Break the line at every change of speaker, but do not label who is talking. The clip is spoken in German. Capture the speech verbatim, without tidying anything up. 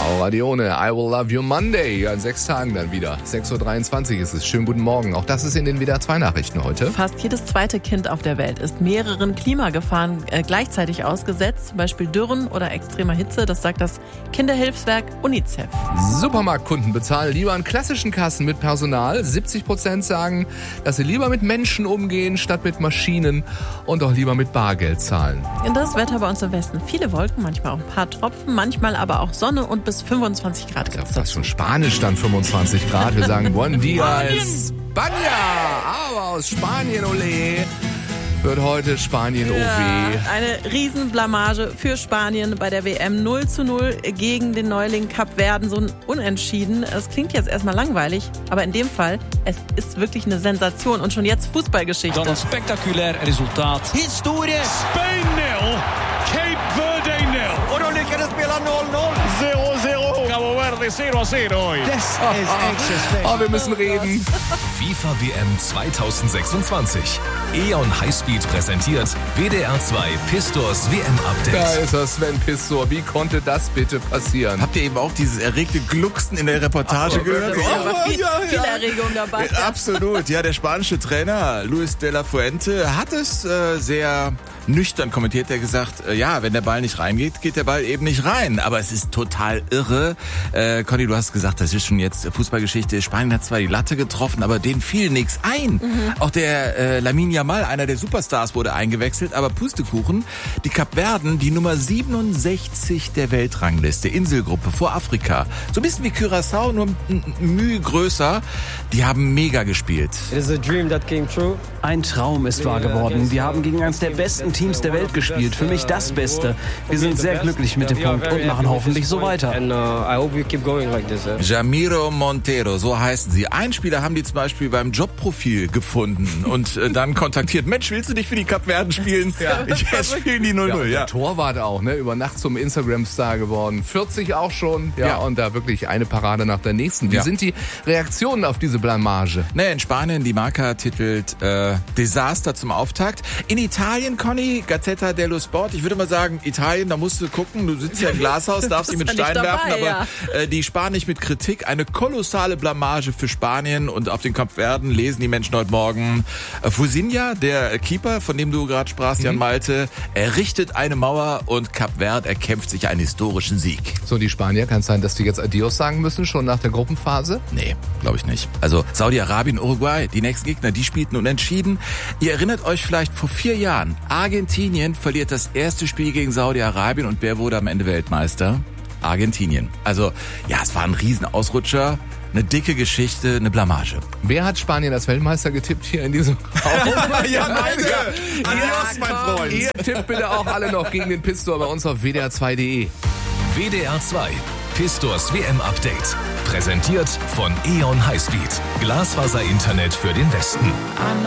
Laura Dione, I Will Love You Monday. Ja, in sechs Tagen dann wieder. sechs Uhr dreiundzwanzig ist es. Schönen guten Morgen. Auch das ist in den W D R zwei Nachrichten heute.
Fast jedes zweite Kind auf der Welt ist mehreren Klimagefahren äh, gleichzeitig ausgesetzt. Zum Beispiel Dürren oder extremer Hitze. Das sagt das Kinderhilfswerk UNICEF.
Supermarktkunden bezahlen lieber an klassischen Kassen mit Personal. siebzig Prozent sagen, dass sie lieber mit Menschen umgehen, statt mit Maschinen und auch lieber mit Bargeld zahlen.
Das Wetter bei uns im Westen. Viele Wolken, manchmal auch ein paar Tropfen, manchmal aber auch Sonne und bis fünfundzwanzig Grad.
Das ist ja fast schon Spanisch dann, fünfundzwanzig Grad. Wir sagen Buen Dia España. Aber aus Spanien, ole, wird heute Spanien, oh weh.
Ja, eine Riesenblamage für Spanien bei der W M. null zu null gegen den Neuling Kapverden, so ein Unentschieden. Es klingt jetzt erstmal langweilig, aber in dem Fall, es ist wirklich eine Sensation und schon jetzt Fußballgeschichte.
Dan een spectaculair resultaat.
Historie!
Spain nil, Cape Verde nil.
Och de lyckades spela noll noll.
zero zero. Cabo Verde zero zero.
This is extra
Oh, wir müssen reden.
FIFA W M zweitausendsechsundzwanzig. E.ON Highspeed präsentiert W D R zwei Pistors W M-Update.
Da ist er, Sven Pistor. Wie konnte das bitte passieren?
Habt ihr eben auch dieses erregte Glucksen in der Reportage
Ach,
gehört?
da war
Oh,
viel,
ja,
viel
ja.
Erregung dabei.
Äh, Absolut, ja, der spanische Trainer Luis de la Fuente hat es äh, sehr nüchtern kommentiert. Er hat gesagt, äh, ja, wenn der Ball nicht reingeht, geht der Ball eben nicht rein. Aber es ist total irre. Äh, Conny, du hast gesagt, das ist schon jetzt Fußballgeschichte. Spanien hat zwar die Latte getroffen, aber denen fiel nichts ein. Mhm. Auch der äh, Lamine Yamal, einer der Superstars, wurde eingewechselt. Aber Pustekuchen, die Kapverden, die Nummer siebenundsechzig der Weltrangliste, Inselgruppe vor Afrika. So ein bisschen wie Curaçao, nur ein Mühe größer. Die haben mega gespielt.
Ein Traum ist wahr geworden. Wir haben gegen eines der besten Teams der Welt gespielt. Für mich das Beste. Wir sind sehr glücklich mit dem Punkt und machen hoffentlich so weiter.
Jamiro Montero, so heißen sie. Einen Spieler haben die zum Beispiel beim Jobprofil gefunden und äh, dann kontaktiert. Mensch, willst du nicht für die Kapverden spielen? Ja. Jetzt spielen die null null.
Ja,
Ja,
der Torwart auch, ne? Über Nacht zum Instagram-Star geworden. vierzig auch schon. Ja,
Ja.
und da wirklich eine Parade nach der nächsten. Wie
Ja.
sind die Reaktionen auf diese Blamage?
Naja, in Spanien, die Marca titelt äh, Desaster zum Auftakt. In Italien, Conny, Gazzetta dello Sport. Ich würde mal sagen, Italien, da musst du gucken. Du sitzt ja im Glashaus, darfst dich mit
ja nicht
Steinen werfen,
dabei,
aber äh, die sparen nicht mit Kritik. Eine kolossale Blamage für Spanien und auf den Kapverden lesen die Menschen heute Morgen. Äh, Fusinha, der Keeper, von dem du gerade sprachst, Jan Malte, errichtet eine Mauer und Kapverde erkämpft sich einen historischen Sieg.
So, die Spanier, kann es sein, dass die jetzt Adios sagen müssen, schon nach der Gruppenphase?
Nee, glaube ich nicht. Also Saudi-Arabien, Uruguay, die nächsten Gegner, die spielten unentschieden. Ihr erinnert euch vielleicht vor vier Jahren, Argentinien verliert das erste Spiel gegen Saudi-Arabien und wer wurde am Ende Weltmeister? Argentinien. Also ja, es war ein Riesenausrutscher, eine dicke Geschichte, eine Blamage.
Wer hat Spanien als Weltmeister getippt hier in diesem Raum?
Ja, Malte!
Adios, mein Freund! Ihr tippt bitte auch alle noch gegen den Pistor bei uns auf w d r zwei punkt d e.
W D R zwei Pistors W M-Update. Präsentiert von E.ON Highspeed. Glasfaser-Internet für den Westen.